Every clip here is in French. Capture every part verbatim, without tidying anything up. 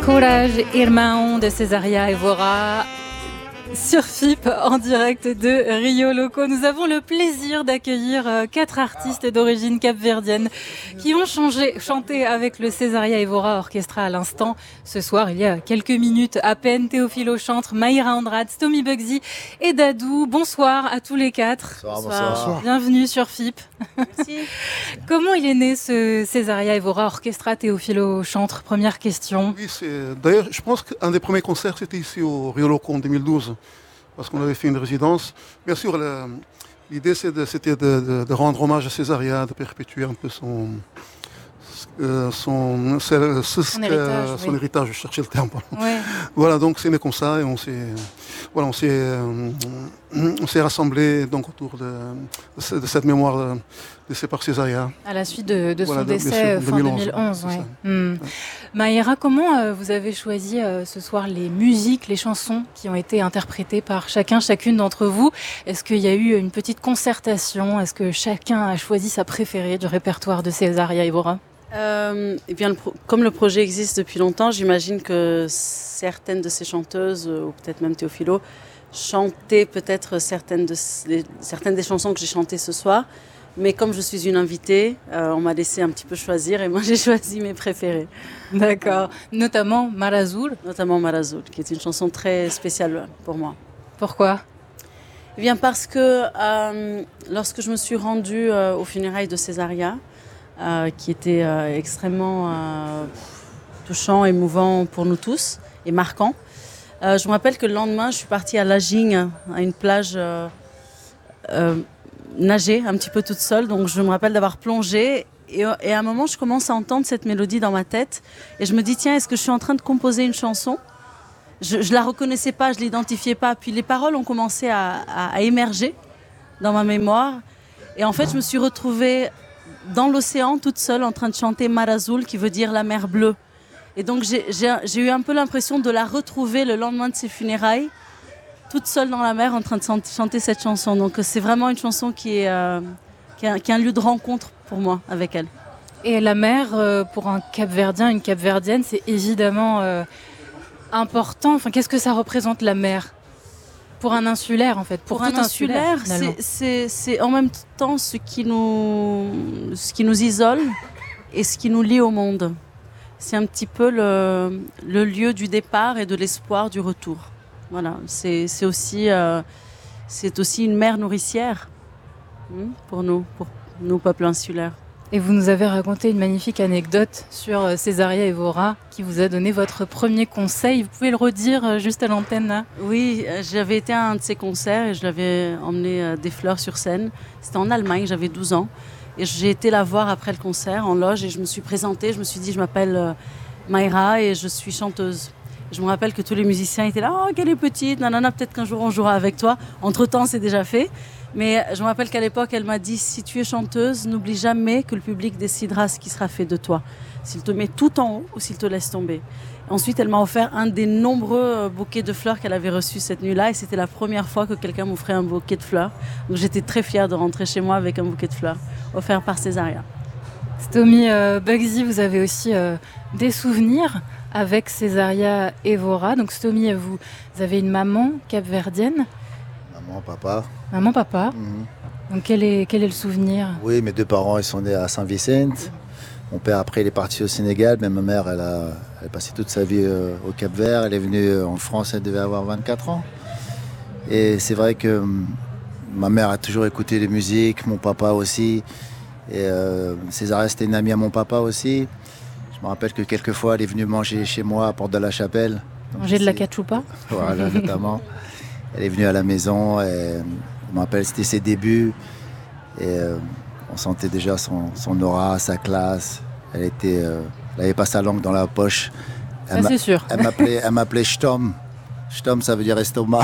Courage Irmão de Cesaria Évora sur F I P en direct de Rio Loco. Nous avons le plaisir d'accueillir quatre artistes d'origine capverdienne qui ont changé, chanté avec le Cesaria Évora Orchestra à l'instant. Ce soir, il y a quelques minutes à peine, Théophilo Chantre, Mayra Andrade, Stomy Bugsy et Dadou. Bonsoir à tous les quatre. Bonsoir, bonsoir. bonsoir. Bienvenue sur F I P. Merci. Comment il est né ce Cesaria Évora Orchestra, Théophilo Chantre? Première question. Oui, c'est... D'ailleurs, je pense qu'un des premiers concerts, c'était ici au Rio Loco en deux mille douze. Parce qu'on avait fait une résidence. Bien sûr, la, l'idée c'était de, de, de rendre hommage à Cesaria, de perpétuer un peu son, euh, son, son, son, héritage, son oui. héritage, je cherchais le terme. Ouais. Voilà, donc c'est né comme ça et on s'est, voilà, on s'est, euh, on s'est rassemblés donc, autour de, de cette mémoire de, décès par Cesaria. À la suite de, de voilà, son décès sûr, fin deux mille onze. Ouais. Mmh. Ouais. Mayra, comment euh, vous avez choisi euh, ce soir les musiques, les chansons qui ont été interprétées par chacun, chacune d'entre vous? Est-ce qu'il y a eu une petite concertation? Est-ce que chacun a choisi sa préférée du répertoire de Cesaria Évora? Euh, et bien, le pro- comme le projet existe depuis longtemps, j'imagine que certaines de ces chanteuses, ou peut-être même Théophilo, chantaient peut-être certaines, de, les, certaines des chansons que j'ai chantées ce soir. Mais comme je suis une invitée, euh, on m'a laissé un petit peu choisir et moi j'ai choisi mes préférées. D'accord. Notamment Mar Azul. Notamment Mar Azul, qui est une chanson très spéciale pour moi. Pourquoi? Eh bien parce que euh, lorsque je me suis rendue euh, aux funérailles de Cesaria, euh, qui était euh, extrêmement euh, touchant, émouvant pour nous tous et marquant, euh, je me rappelle que le lendemain, je suis partie à Lagigne, à une plage... Euh, euh, nager un petit peu toute seule, donc je me rappelle d'avoir plongé et, et à un moment je commence à entendre cette mélodie dans ma tête et je me dis tiens, est-ce que je suis en train de composer une chanson? Je, je la reconnaissais pas, je l'identifiais pas, puis les paroles ont commencé à, à, à émerger dans ma mémoire et en fait je me suis retrouvée dans l'océan toute seule en train de chanter Mar Azul qui veut dire la mer bleue et donc j'ai, j'ai, j'ai eu un peu l'impression de la retrouver le lendemain de ses funérailles toute seule dans la mer en train de chanter cette chanson. Donc c'est vraiment une chanson qui est, euh, qui est, un, qui est un lieu de rencontre pour moi avec elle. Et la mer, euh, pour un Capverdien, une Capverdienne, c'est évidemment euh, important. Enfin, qu'est-ce que ça représente la mer? Pour un insulaire en fait, pour, pour tout un insulaire, insulaire c'est, c'est, c'est en même temps ce qui, nous, ce qui nous isole et ce qui nous lie au monde. C'est un petit peu le, le lieu du départ et de l'espoir du retour. Voilà, c'est, c'est, aussi, euh, c'est aussi une mer nourricière hein, pour nous, pour nos peuples insulaires. Et vous nous avez raconté une magnifique anecdote sur Cesaria Évora qui vous a donné votre premier conseil. Vous pouvez le redire juste à l'antenne là? Oui, j'avais été à un de ses concerts et je l'avais emmené des fleurs sur scène. C'était en Allemagne, j'avais douze ans. Et j'ai été la voir après le concert en loge et je me suis présentée. Je me suis dit, je m'appelle Mayra et je suis chanteuse. Je me rappelle que tous les musiciens étaient là, oh qu'elle est petite, nanana, peut-être qu'un jour on jouera avec toi. Entre-temps, c'est déjà fait. Mais je me rappelle qu'à l'époque, elle m'a dit, si tu es chanteuse, n'oublie jamais que le public décidera ce qui sera fait de toi. S'il te met tout en haut ou s'il te laisse tomber. Ensuite, elle m'a offert un des nombreux bouquets de fleurs qu'elle avait reçus cette nuit-là. Et c'était la première fois que quelqu'un m'offrait un bouquet de fleurs. Donc j'étais très fière de rentrer chez moi avec un bouquet de fleurs offert par Cesaria. Stomy euh, Bugsy, vous avez aussi euh, des souvenirs avec Cesaria Évora. Donc Stomy, vous, vous avez une maman capverdienne. Maman, papa. Maman, papa. Mm-hmm. Donc quel est, quel est le souvenir? Oui, mes deux parents ils sont nés à Saint-Vicente. Mon père après il est parti au Sénégal, mais ma mère elle a, elle a passé toute sa vie euh, au Cap-Vert. Elle est venue en France, elle devait avoir vingt-quatre ans. Et c'est vrai que hum, ma mère a toujours écouté les musiques, mon papa aussi. Et euh, Cesaria c'était une amie à mon papa aussi. Je me rappelle que quelquefois elle est venue manger chez moi à Porte de la Chapelle. Donc, manger de la cachupa. Voilà, notamment. Elle est venue à la maison et je me rappelle c'était ses débuts. Et euh, on sentait déjà son, son aura, sa classe. Elle, était, euh, elle avait pas sa langue dans la poche. Ça, c'est sûr. Elle m'appelait, elle m'appelait Stom. Stom, ça veut dire estomac.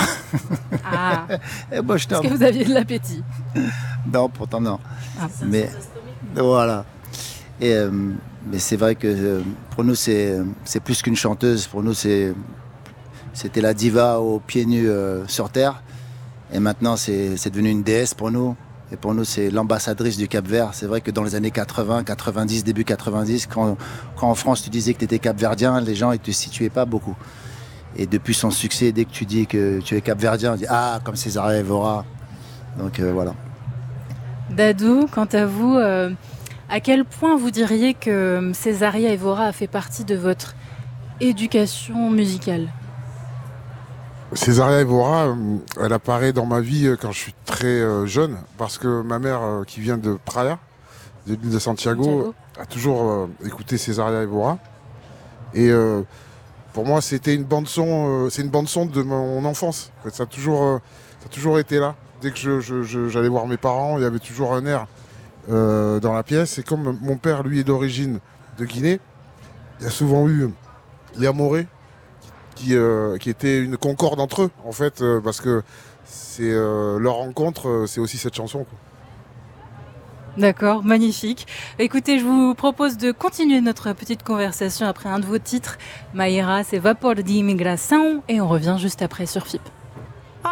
Ah, et moi, est-ce que vous aviez de l'appétit? Non, pourtant non. Ah, mais voilà. Et, euh, mais c'est vrai que euh, pour nous, c'est, c'est plus qu'une chanteuse. Pour nous, c'est, c'était la diva aux pieds nus euh, sur terre. Et maintenant, c'est, c'est devenu une déesse pour nous. Et pour nous, c'est l'ambassadrice du Cap-Vert. C'est vrai que dans les années quatre-vingts, quatre-vingt-dix, début quatre-vingt-dix, quand, quand en France tu disais que tu étais capverdien, les gens ne te situaient pas beaucoup. Et depuis son succès, dès que tu dis que tu es capverdien, on dit « Ah, comme Césaria Évora ». Donc euh, voilà. Dadou, quant à vous, euh, à quel point vous diriez que Césaria Évora a fait partie de votre éducation musicale? Césaria Évora, elle apparaît dans ma vie quand je suis très jeune, parce que ma mère, qui vient de Praia, de l'île de Santiago, Santiago, a toujours écouté Césaria Évora. Et euh, pour moi, c'était une bande son, c'est une bande son de mon enfance. Ça a toujours, ça a toujours été là. Dès que je, je, je, j'allais voir mes parents, il y avait toujours un air euh, dans la pièce. Et comme mon père, lui, est d'origine de Guinée, il y a souvent eu les Amorés, Qui, euh, qui était une concorde entre eux, en fait, euh, parce que c'est euh, leur rencontre, euh, c'est aussi cette chanson, quoi. D'accord, magnifique. Écoutez, je vous propose de continuer notre petite conversation après un de vos titres. Maïra, c'est Vapor de Immigração, et on revient juste après sur F I P.